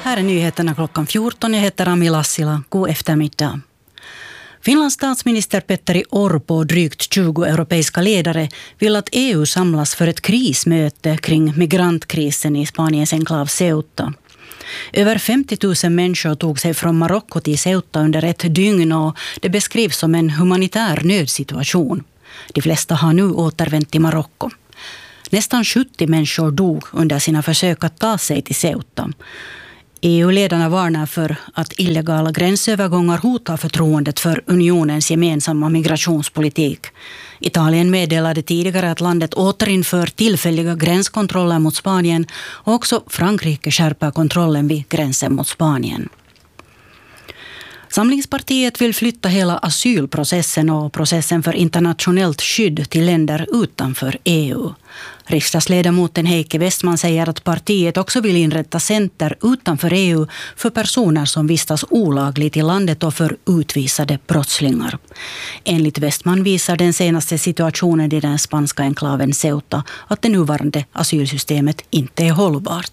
Här är nyheterna klockan 14. Jag heter Ami Lassila. God eftermiddag. Finlands statsminister Petteri Orpo och drygt 20 europeiska ledare vill att EU samlas för ett krismöte kring migrantkrisen i Spaniens enklav Ceuta. Över 50 000 människor tog sig från Marocko till Ceuta under ett dygn och det beskrivs som en humanitär nödsituation. De flesta har nu återvänt till Marocko. Nästan 70 människor dog under sina försök att ta sig till Ceuta. EU-ledarna varnar för att illegala gränsövergångar hotar förtroendet för unionens gemensamma migrationspolitik. Italien meddelade tidigare att landet återinför tillfälliga gränskontroller mot Spanien och också Frankrike skärper kontrollen vid gränsen mot Spanien. Samlingspartiet vill flytta hela asylprocessen och processen för internationellt skydd till länder utanför EU. Riksdagsledamoten Heikki Westman säger att partiet också vill inrätta center utanför EU för personer som vistas olagligt i landet och för utvisade brottslingar. Enligt Westman visar den senaste situationen i den spanska enklaven Ceuta att det nuvarande asylsystemet inte är hållbart.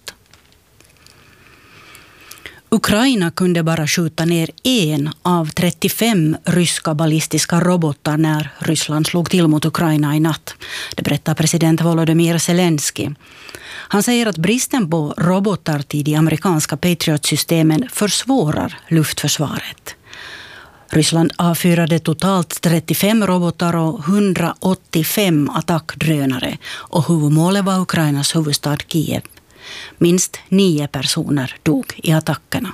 Ukraina kunde bara skjuta ner en av 35 ryska ballistiska robotar när Ryssland slog till mot Ukraina i natt. Det berättar president Volodymyr Zelensky. Han säger att bristen på robotar till de amerikanska Patriot-systemen försvårar luftförsvaret. Ryssland avfyrade totalt 35 robotar och 185 attackdrönare och huvudmålet var Ukrainas huvudstad Kiev. Minst 9 personer dog i attackerna.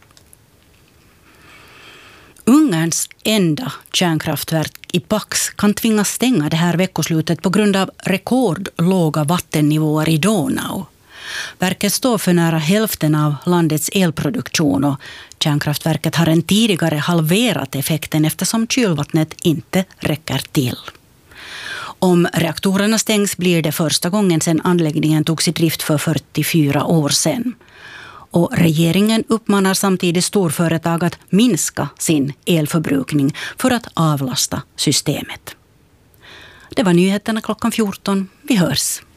Ungerns enda kärnkraftverk i Paks kan tvingas stänga det här veckoslutet på grund av rekordlåga vattennivåer i Donau. Verket står för nära hälften av landets elproduktion och kärnkraftverket har än tidigare halverat effekten eftersom kylvattnet inte räcker till. Om reaktorerna stängs blir det första gången sedan anläggningen togs i drift för 44 år sedan. Och regeringen uppmanar samtidigt storföretag att minska sin elförbrukning för att avlasta systemet. Det var nyheterna klockan 14. Vi hörs.